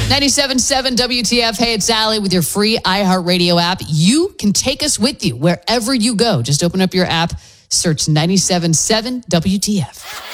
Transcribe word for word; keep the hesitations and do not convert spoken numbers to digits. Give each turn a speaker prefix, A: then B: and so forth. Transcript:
A: ninety-seven point seven W T F. Hey, it's Allie with your free iHeartRadio app. You can take us with you wherever you go. Just open up your app, search ninety-seven point seven W T F.